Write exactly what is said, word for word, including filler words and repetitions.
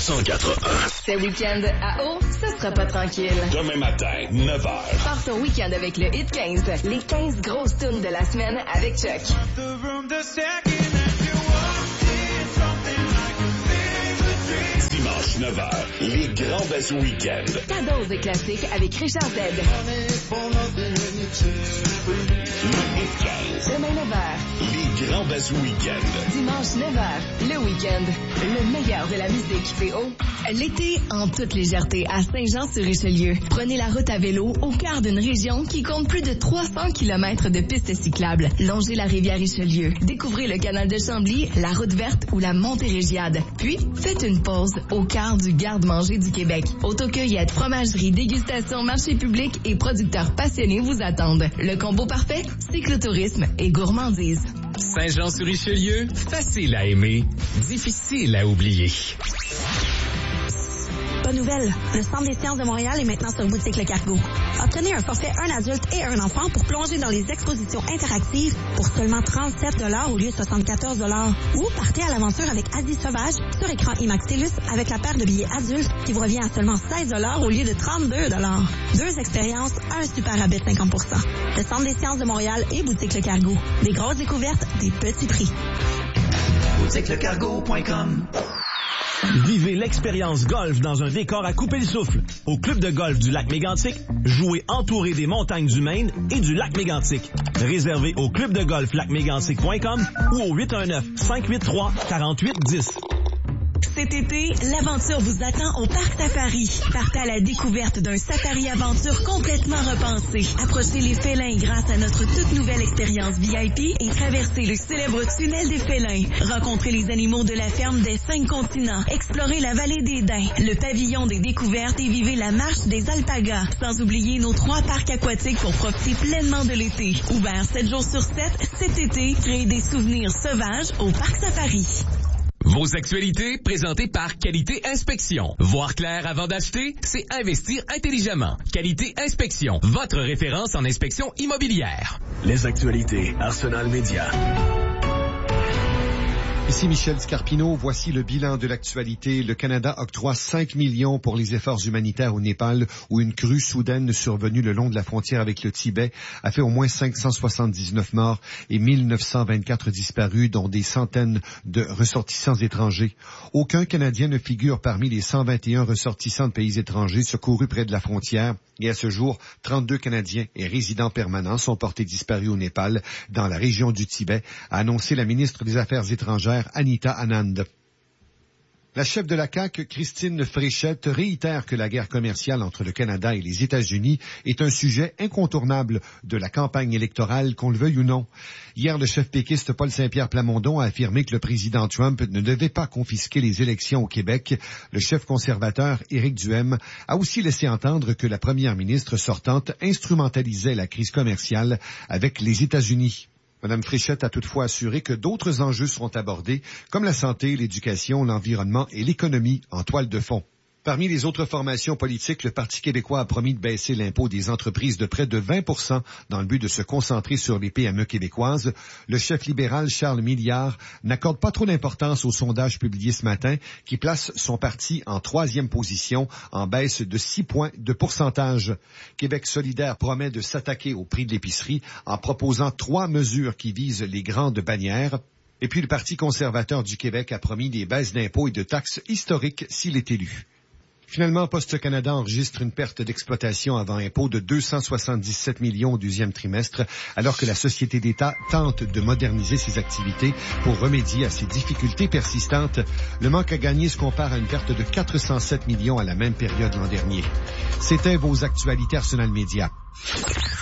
cent quatre point un. Ce week-end à Eau, ce sera pas tranquille. Demain matin, neuf heures. Pars ton week-end avec le Hit quinze. Les quinze grosses tunes de la semaine avec Chuck. Dimanche, neuf heures, les grands bazous week-end. Ta dose de classiques avec Richard Z. Le Hit quinze. Demain neuf heures. Les grands bazous week-end. Dimanche neuf heures, le week-end. Le meilleur de la musique. C'est haut. L'été en toute légèreté à Saint-Jean-sur-Richelieu. Prenez la route à vélo au cœur d'une région qui compte plus de trois cents kilomètres de pistes cyclables. Longez la rivière Richelieu. Découvrez le canal de Chambly, la route verte ou la Montérégiade. Puis, faites une pause au cœur du garde-manger du Québec. Autocueillette, fromagerie, dégustation, marché public et producteurs passionnés vous attendent. Le combo parfait, cyclotourisme et gourmandise. Saint-Jean-sur-Richelieu, facile à aimer, difficile à oublier. Bonne nouvelle, le Centre des sciences de Montréal est maintenant sur Boutique Le Cargo. Obtenez un forfait un adulte et un enfant pour plonger dans les expositions interactives pour seulement trente-sept dollars au lieu de soixante-quatorze dollars. Ou partez à l'aventure avec Asie Sauvage sur écran IMAX Télus avec la paire de billets adultes qui vous revient à seulement seize dollars au lieu de trente-deux dollars. Deux expériences, un super rabais de cinquante pour cent. Le Centre des sciences de Montréal et Boutique Le Cargo. Des grosses découvertes, des petits prix. boutique le cargo point com. Vivez l'expérience golf dans un décor à couper le souffle. Au club de golf du lac Mégantic, jouez entouré des montagnes du Maine et du lac Mégantic. Réservez au club de golf lac mégantic point com ou au huit un neuf, cinq huit trois, quatre huit un zéro. Cet été, l'aventure vous attend au Parc Safari. Partez à la découverte d'un safari-aventure complètement repensé. Approchez les félins grâce à notre toute nouvelle expérience V I P et traversez le célèbre tunnel des félins. Rencontrez les animaux de la ferme des cinq continents. Explorez la vallée des Daims, le pavillon des découvertes et vivez la marche des alpagas. Sans oublier nos trois parcs aquatiques pour profiter pleinement de l'été. Ouvert sept jours sur sept, cet été, créez des souvenirs sauvages au Parc Safari. Vos actualités présentées par Qualité Inspection. Voir clair avant d'acheter, c'est investir intelligemment. Qualité Inspection, votre référence en inspection immobilière. Les actualités Arsenal Média. Ici Michel Scarpino, voici le bilan de l'actualité. Le Canada octroie cinq millions pour les efforts humanitaires au Népal, où une crue soudaine survenue le long de la frontière avec le Tibet a fait au moins cinq cent soixante-dix-neuf morts et mille neuf cent vingt-quatre disparus, dont des centaines de ressortissants étrangers. Aucun Canadien ne figure parmi les cent vingt et un ressortissants de pays étrangers secourus près de la frontière. Et à ce jour, trente-deux Canadiens et résidents permanents sont portés disparus au Népal, dans la région du Tibet, a annoncé la ministre des Affaires étrangères, Anita Anand. La chef de la C A Q, Christine Fréchette, réitère que la guerre commerciale entre le Canada et les États-Unis est un sujet incontournable de la campagne électorale, qu'on le veuille ou non. Hier, le chef péquiste Paul Saint-Pierre Plamondon a affirmé que le président Trump ne devait pas confisquer les élections au Québec. Le chef conservateur, Éric Duhaime, a aussi laissé entendre que la première ministre sortante instrumentalisait la crise commerciale avec les États-Unis. Mme Fréchette a toutefois assuré que d'autres enjeux seront abordés, comme la santé, l'éducation, l'environnement et l'économie en toile de fond. Parmi les autres formations politiques, le Parti québécois a promis de baisser l'impôt des entreprises de près de vingt pour cent dans le but de se concentrer sur les P M E québécoises. Le chef libéral Charles Milliard n'accorde pas trop d'importance au sondage publié ce matin qui place son parti en troisième position en baisse de six points de pourcentage. Québec solidaire promet de s'attaquer au prix de l'épicerie en proposant trois mesures qui visent les grandes bannières. Et puis le Parti conservateur du Québec a promis des baisses d'impôts et de taxes historiques s'il est élu. Finalement, Poste Canada enregistre une perte d'exploitation avant impôt de deux cent soixante-dix-sept millions au deuxième trimestre, alors que la Société d'État tente de moderniser ses activités pour remédier à ces difficultés persistantes. Le manque à gagner se compare à une perte de quatre cent sept millions à la même période l'an dernier. C'était vos actualités Arsenal Média.